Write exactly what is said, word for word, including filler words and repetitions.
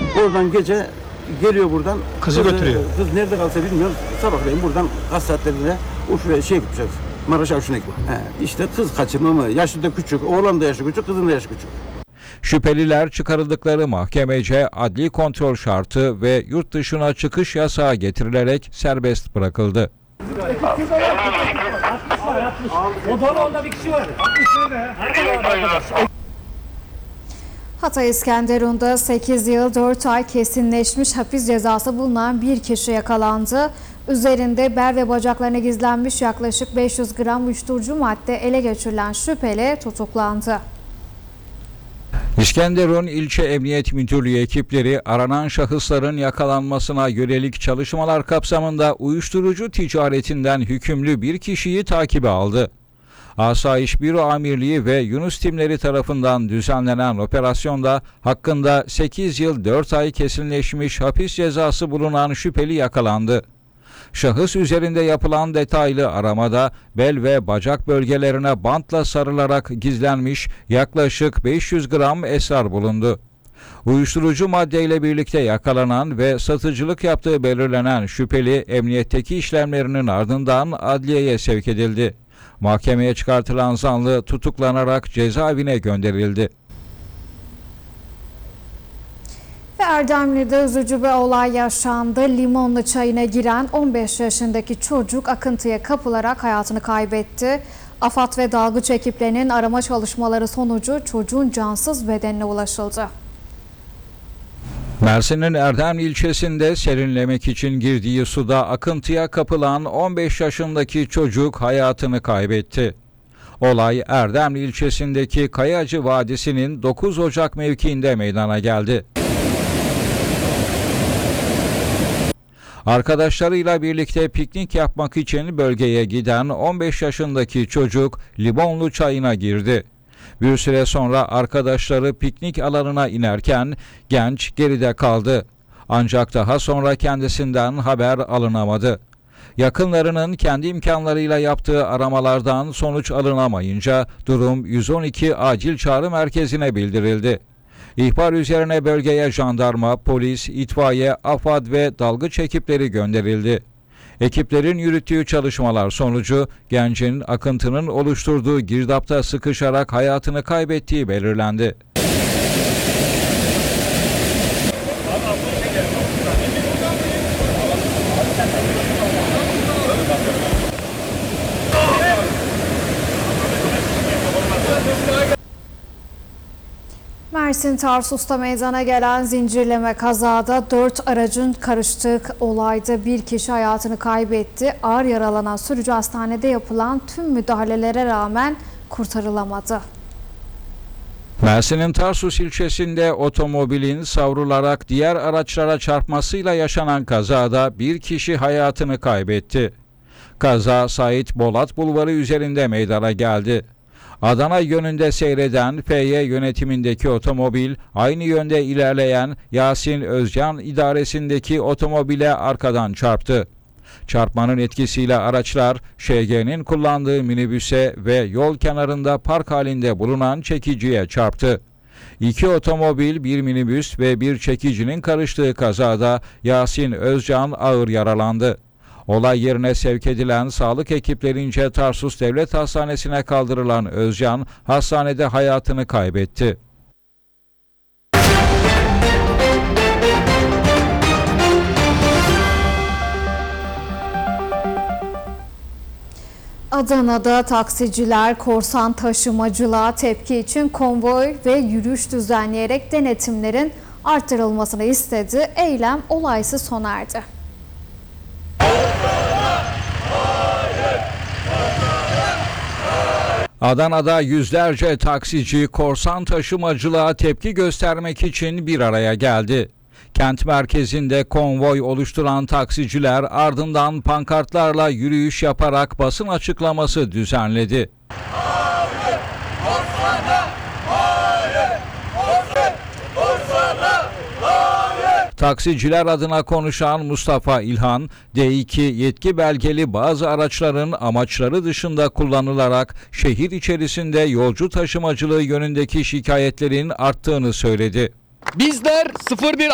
Oradan gece geliyor buradan. Kızı götürüyor. Kız nerede kalsa bilmiyorum. Sabahleyin buradan kaç saatlerinde Urfa'ya şey gitmişiz. Maraş'a şuna gitmiş. İşte kız kaçırma mı? Yaşı da küçük. Oğlan da yaşı küçük, kızın da yaşı küçük. Şüpheliler çıkarıldıkları mahkemece adli kontrol şartı ve yurt dışına çıkış yasağı getirilerek serbest bırakıldı. Motorla bir kişi var. Hatay İskenderun'da sekiz yıl dört ay kesinleşmiş hapis cezası bulunan bir kişi yakalandı. Üzerinde bel ve bacaklarına gizlenmiş yaklaşık beş yüz gram uyuşturucu madde ele geçirilen şüpheli tutuklandı. İskenderun İlçe Emniyet Müdürlüğü ekipleri aranan şahısların yakalanmasına yönelik çalışmalar kapsamında uyuşturucu ticaretinden hükümlü bir kişiyi takibe aldı. Asayiş Büro Amirliği ve Yunus timleri tarafından düzenlenen operasyonda hakkında sekiz yıl dört ay kesinleşmiş hapis cezası bulunan şüpheli yakalandı. Şahıs üzerinde yapılan detaylı aramada bel ve bacak bölgelerine bantla sarılarak gizlenmiş yaklaşık beş yüz gram esrar bulundu. Uyuşturucu maddeyle birlikte yakalanan ve satıcılık yaptığı belirlenen şüpheli emniyetteki işlemlerinin ardından adliyeye sevk edildi. Mahkemeye çıkartılan zanlı tutuklanarak cezaevine gönderildi. Ve Erdemli'de üzücü bir olay yaşandı. Limonlu çayına giren on beş yaşındaki çocuk akıntıya kapılarak hayatını kaybetti. AFAD ve dalgıç ekiplerinin arama çalışmaları sonucu çocuğun cansız bedenine ulaşıldı. Mersin'in Erdemli ilçesinde serinlemek için girdiği suda akıntıya kapılan on beş yaşındaki çocuk hayatını kaybetti. Olay Erdemli ilçesindeki Kayacı Vadisi'nin dokuz Ocak mevkiinde meydana geldi. Arkadaşlarıyla birlikte piknik yapmak için bölgeye giden on beş yaşındaki çocuk limonlu çayına girdi. Bir süre sonra arkadaşları piknik alanına inerken genç geride kaldı. Ancak daha sonra kendisinden haber alınamadı. Yakınlarının kendi imkanlarıyla yaptığı aramalardan sonuç alınamayınca durum yüz on iki acil çağrı merkezine bildirildi. İhbar üzerine bölgeye jandarma, polis, itfaiye, AFAD ve dalgıç ekipleri gönderildi. Ekiplerin yürüttüğü çalışmalar sonucu gencin akıntının oluşturduğu girdapta sıkışarak hayatını kaybettiği belirlendi. Mersin Tarsus'ta meydana gelen zincirleme kazada dört aracın karıştığı olayda bir kişi hayatını kaybetti. Ağır yaralanan sürücü hastanede yapılan tüm müdahalelere rağmen kurtarılamadı. Mersin'in Tarsus ilçesinde otomobilin savrularak diğer araçlara çarpmasıyla yaşanan kazada bir kişi hayatını kaybetti. Kaza Sait Bolat Bulvarı üzerinde meydana geldi. Adana yönünde seyreden F Y yönetimindeki otomobil aynı yönde ilerleyen Yasin Özcan idaresindeki otomobile arkadan çarptı. Çarpmanın etkisiyle araçlar Ş G'nin kullandığı minibüse ve yol kenarında park halinde bulunan çekiciye çarptı. İki otomobil, bir minibüs ve bir çekicinin karıştığı kazada Yasin Özcan ağır yaralandı. Olay yerine sevk edilen sağlık ekiplerince Tarsus Devlet Hastanesi'ne kaldırılan Özcan, hastanede hayatını kaybetti. Adana'da taksiciler korsan taşımacılığa tepki için konvoy ve yürüyüş düzenleyerek denetimlerin artırılmasını istedi. Eylem olaysız sona erdi. Adana'da yüzlerce taksici korsan taşımacılığa tepki göstermek için bir araya geldi. Kent merkezinde konvoy oluşturan taksiciler ardından pankartlarla yürüyüş yaparak basın açıklaması düzenledi. Hayır, korsana, hayır, korsan, korsana, hayır. Taksiciler adına konuşan Mustafa İlhan, D iki yetki belgeli bazı araçların amaçları dışında kullanılarak şehir içerisinde yolcu taşımacılığı yönündeki şikayetlerin arttığını söyledi. Bizler sıfır bir